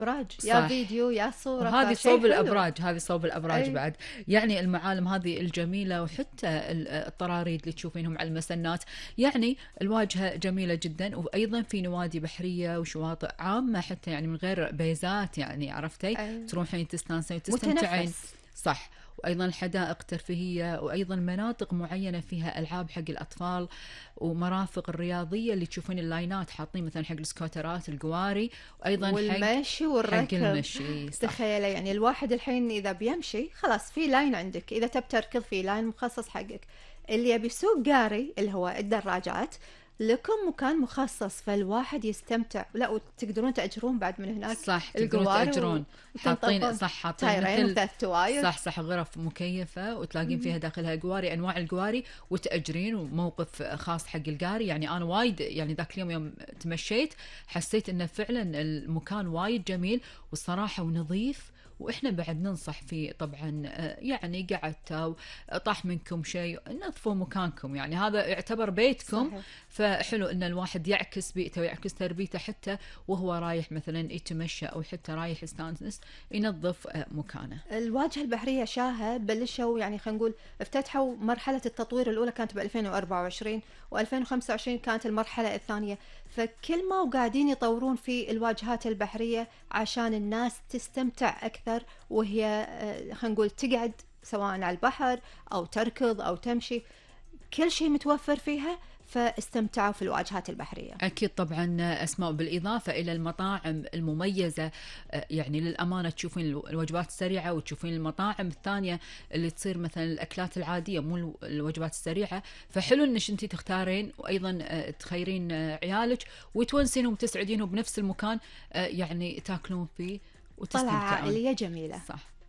ابراج، يا صح. فيديو يا صوره، وهذه فشيء صوب حلو. الابراج، هذه صوب الابراج اي. بعد. يعني المعالم هذه الجميله، وحتى الطراريد اللي تشوفينهم على المسنات. يعني الواجهه جميله جدا، وايضا في نوادي بحريه وشواطئ عامه حتى، يعني من غير بيزات، يعني عرفتي اي. تروحين تستانسين وتستمتعين. متنفس. صح. وايضا حدائق ترفيهيه، وايضا مناطق معينه فيها العاب حق الاطفال، ومرافق الرياضيه اللي تشوفين اللاينات حاطين مثلا حق السكوترات القواري، وايضا والمشي حق والركض. المشي. صح. تخيل يعني الواحد الحين اذا بيمشي خلاص في لاين عندك، اذا تبي تركض في لاين مخصص حقك. اللي يبي يسوق قاري اللي هو الدراجات، لكم مكان مخصص، فالواحد يستمتع. لا، وتقدرون تأجرون بعد من هناك صح، تقدرون القواري تأجرون. حاطين، وتنطلقون صح، حاطين تايرين مثل، وثلاث تواير. صح صح، غرف مكيفة وتلاقين فيها داخلها قواري، أنواع القواري، وتأجرين، وموقف خاص حق القاري. يعني أنا وايد، يعني ذاك اليوم يوم تمشيت حسيت إنه فعلا المكان وايد جميل والصراحة ونظيف. واحنا بعد ننصح فيه طبعا. يعني قعدتوا طاح منكم شيء، نظفوا مكانكم، يعني هذا يعتبر بيتكم. صحيح. فحلو ان الواحد يعكس بيئته ويعكس تربيته، حتى وهو رايح مثلا يتمشى او حتى رايح يستانس ينظف مكانه. الواجهة البحرية شاهة بلشوا، يعني خلينا نقول افتتحوا مرحلة التطوير الأولى كانت ب 2024، و2025 كانت المرحلة الثانية. فكل ما وقاعدين يطورون في الواجهات البحرية عشان الناس تستمتع أكثر وهي خلينا نقول تقعد سواء على البحر أو تركض أو تمشي، كل شيء متوفر فيها. فاستمتعوا في الواجهات البحرية. أكيد طبعا أسماء، بالإضافة إلى المطاعم المميزة. يعني للأمانة تشوفين الوجبات السريعة، وتشوفين المطاعم الثانية اللي تصير مثلا الأكلات العادية مو الوجبات السريعة. فحلو إنش أنتي تختارين، وأيضا تخيرين عيالك وتونسينهم وتسعدينهم بنفس المكان، يعني تاكلون فيه طلعة وتستمتعون. عائلية جميلة. صح.